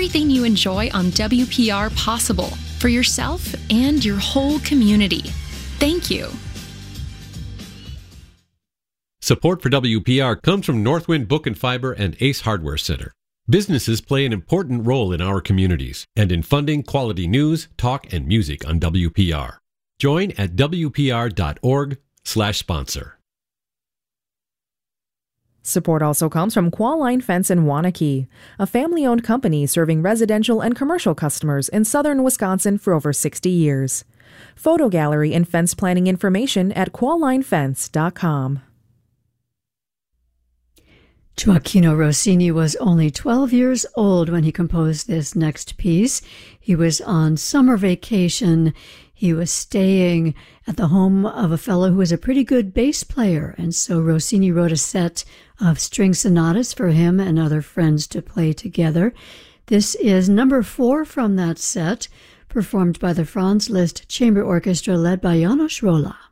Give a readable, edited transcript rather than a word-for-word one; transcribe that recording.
everything you enjoy on WPR possible for yourself and your whole community. Thank you. Support for WPR comes from Northwind Book and Fiber and Ace Hardware Center. Businesses play an important role in our communities and in funding quality news, talk, and music on WPR. Join at wpr.org/sponsor. Support also comes from Qualline Fence in Waunakee, a family-owned company serving residential and commercial customers in southern Wisconsin for over 60 years. Photo gallery and fence planning information at qualinefence.com. Gioachino Rossini was only 12 years old when he composed this next piece. He was on summer vacation. He was staying at the home of a fellow who was a pretty good bass player, and so Rossini wrote a set of string sonatas for him and other friends to play together. This is number 4 from that set, performed by the Franz Liszt Chamber Orchestra led by János Róla.